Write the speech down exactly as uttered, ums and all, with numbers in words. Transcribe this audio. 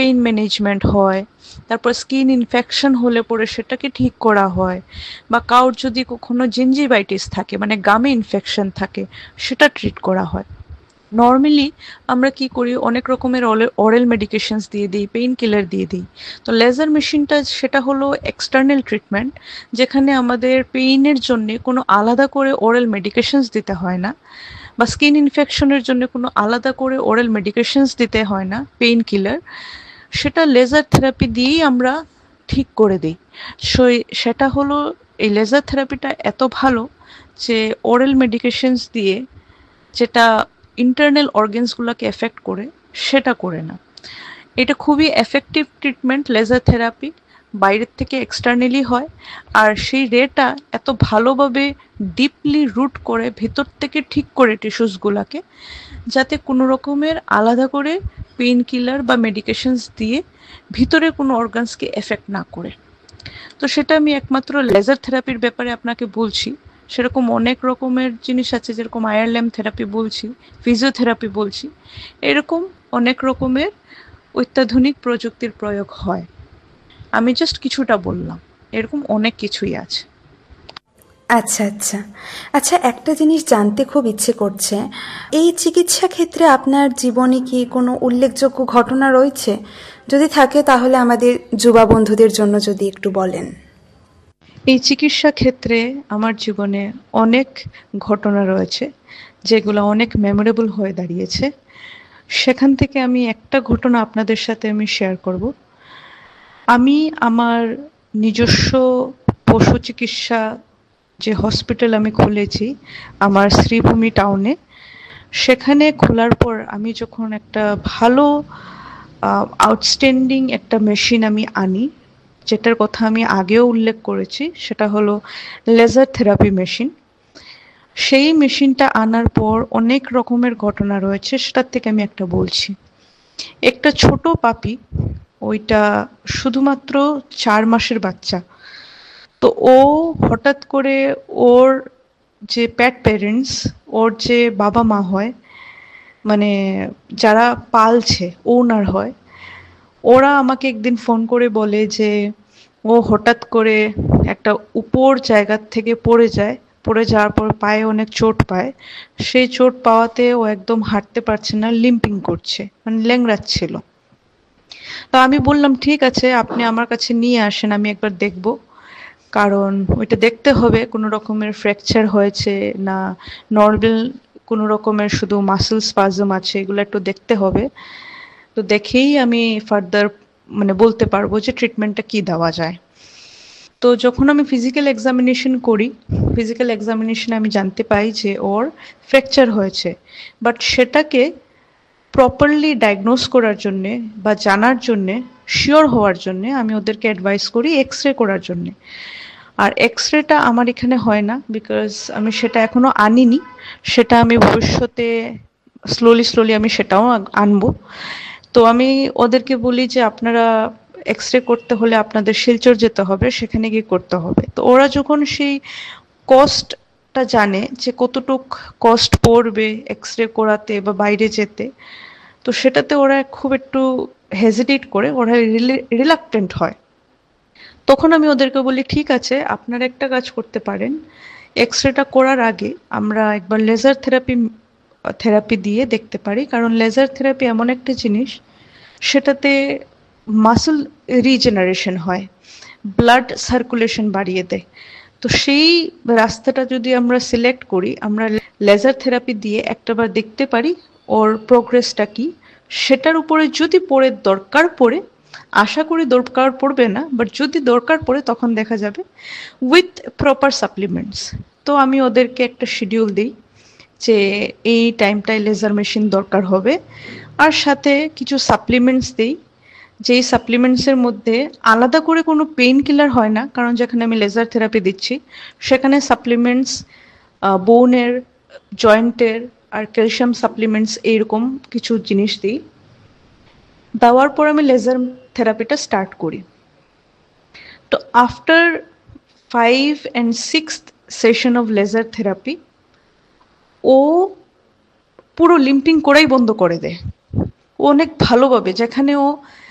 Pain management হয়, তারপর skin infection হলে পরে সেটাকে ঠিক করা হয়, বা কারোর যদি কখনো জিঞ্জিভাইটিস থাকে মানে গামে ইনফেকশন থাকে সেটা ট্রিট করা হয়। নর্মালি আমরা কি করি, অনেক রকমের অরেল মেডিকেশনস দিয়ে দিই, পেইন কিলার দিয়ে দিই। তো লেজার মেশিনটা সেটা হলো এক্সটার্নাল ট্রিটমেন্ট, যেখানে আমাদের পেইনের জন্য কোনো আলাদা করে ওরাল মেডিকেশনস দিতে হয় না, বা স্কিন ইনফেকশনের জন্য কোনো আলাদা করে ওরাল মেডিকেশনস দিতে হয় না, পেইন কিলার। সেটা লেজার থেরাপি দিয়েই আমরা ঠিক করে দিই। সো সেটা হলো, এই লেজার থেরাপিটা এত ভালো যে ওরাল মেডিকেশনস দিয়ে যেটা ইন্টারনাল অর্গানসগুলোকে এফেক্ট করে সেটা করে না। এটা খুবই এফেক্টিভ ট্রিটমেন্ট লেজার থেরাপি, বাইরের থেকে এক্সটার্নালি হয়, আর সেই রেটা এত ভালোভাবে ডিপলি রুট করে ভেতর থেকে ঠিক করে টিস্যুসগুলোকে, যাতে কোনো রকমের আলাদা করে পেইন কিলার বা মেডিকেশনস দিয়ে ভিতরে কোনো অর্গানসকে এফেক্ট না করে। তো সেটা আমি একমাত্র লেজার থেরাপির ব্যাপারে আপনাকে বলছি। সেরকম অনেক রকমের জিনিস আছে, যেরকম আয়ারল্যাম্প থেরাপি বলছি, ফিজিওথেরাপি বলছি, এরকম অনেক রকমের অত্যাধুনিক প্রযুক্তির প্রয়োগ হয়। আমি জাস্ট কিছুটা বললাম, এরকম অনেক কিছুই আছে। আচ্ছা আচ্ছা আচ্ছা একটা জিনিস জানতে খুব ইচ্ছে করছে, এই চিকিৎসা ক্ষেত্রে আপনার জীবনে কি কোনো উল্লেখযোগ্য ঘটনা রয়েছে? যদি থাকে তাহলে আমাদের যুবা বন্ধুদের জন্য যদি একটু বলেন। এই চিকিৎসা ক্ষেত্রে আমার জীবনে অনেক ঘটনা রয়েছে, যেগুলো অনেক মেমোরেবল হয়ে দাঁড়িয়েছে। সেখান থেকে আমি একটা ঘটনা আপনাদের সাথে আমি শেয়ার করব। আমি আমার নিজস্ব পশু চিকিৎসা যে হসপিটাল আমি খুলেছি আমার শ্রীভূমি টাউনে, সেখানে খোলার পর আমি যখন একটা ভালো আউটস্ট্যান্ডিং একটা মেশিন আমি আনি, যেটার কথা আমি আগেও উল্লেখ করেছি, সেটা হলো লেজার থেরাপি মেশিন। সেই মেশিনটা আনার পর অনেক রকমের ঘটনা রয়েছে, সেটার থেকে আমি একটা বলছি। একটা ছোট পাপি, ওইটা শুধুমাত্র চার মাসের বাচ্চা। তো ও হঠাৎ করে ওর যে প্যাট প্যারেন্টস, ওর যে বাবা মা হয়, মানে যারা পালছে ওনার হয়, ওরা আমাকে একদিন ফোন করে বলে যে ও হঠাৎ করে একটা উপর জায়গার থেকে পড়ে যায়, পড়ে যাওয়ার পর পায়ে অনেক চোট পায়। সেই চোট পাওয়াতে ও একদম হাঁটতে পারছে না, লিম্পিং করছে, মানে ল্যাংড়াচ্ছিল। তো আমি বললাম ঠিক আছে, আপনি আমার কাছে নিয়ে আসেন, আমি একবার দেখব। কারণ ওইটা দেখতে হবে কোনো রকমের ফ্র্যাকচার হয়েছে না নর্মাল কোনো রকমের শুধু মাসেল স্পাজম আছে, এগুলো একটু দেখতে হবে। তো দেখেই আমি ফার্দার মানে বলতে পারবো যে ট্রিটমেন্টটা কি দেওয়া যায়। তো যখন আমি ফিজিক্যাল এক্সামিনেশন করি, ফিজিক্যাল এক্সামিনেশনে আমি জানতে পাই যে ওর ফ্র্যাকচার হয়েছে, বাট সেটাকে প্রপারলি ডায়াগনোস করার জন্যে বা জানার জন্যে, শিওর হওয়ার জন্যে আমি ওদেরকে অ্যাডভাইস করি এক্স রে করার জন্যে। আর এক্স রেটা আমার এখানে হয় না, বিকজ আমি সেটা এখনো আনিনি। সেটা আমি ভবিষ্যতে স্লোলি স্লোলি আমি সেটাও আনবো। তো আমি ওদেরকে বলি যে আপনারা এক্স রে করতে হলে আপনাদের শিলচর যেতে হবে, সেখানে গিয়ে করতে হবে। তো ওরা যখন সেই কস্টটা জানে যে কতটুক কস্ট পড়বে এক্স রে করাতে বা বাইরে যেতে, তো সেটাতে ওরা খুব একটু হেজিটেট করে, ওরা রিলাক্টেন্ট হয়। তখন আমি ওদেরকে বলি ঠিক আছে, আপনারা একটা কাজ করতে পারেন, এক্স রেটা করার আগে আমরা একবার লেজার থেরাপি থেরাপি দিয়ে দেখতে পারি। কারণ লেজার থেরাপি এমন একটা জিনিস, সেটাতে মাসল রিজেনারেশন হয়, ব্লাড সার্কুলেশন বাড়িয়ে দেয়। তো সেই রাস্তাটা যদি আমরা সিলেক্ট করি, আমরা লেজার থেরাপি দিয়ে একটাবার দেখতে পারি ওর প্রোগ্রেসটা কি। সেটার উপরে যদি পড়ে দরকার পড়ে, আশা করি দরকার পড়বে না, বাট যদি দরকার পড়ে তখন দেখা যাবে উইথ প্রপার সাপ্লিমেন্টস। তো আমি ওদেরকে একটা শিডিউল দিই যে এই টাইমটায় লেজার মেশিন দরকার হবে, আর সাথে কিছু সাপ্লিমেন্টস দিই, যেই সাপ্লিমেন্টসের মধ্যে আলাদা করে কোনো পেইন কিলার হয় না, কারণ যেখানে আমি লেজার থেরাপি দিচ্ছি সেখানে সাপ্লিমেন্টস বোনের, জয়েন্টের আর ক্যালসিয়াম সাপ্লিমেন্টস এইরকম কিছু জিনিস দিই। দেওয়ার পর আমি লেজার থেরাপিটা স্টার্ট করি। তো after five and sixth session of laser therapy ও পুরো লিম্পিং করাই বন্ধ করে দেয়। ও অনেক ভালোভাবে, যেখানে ও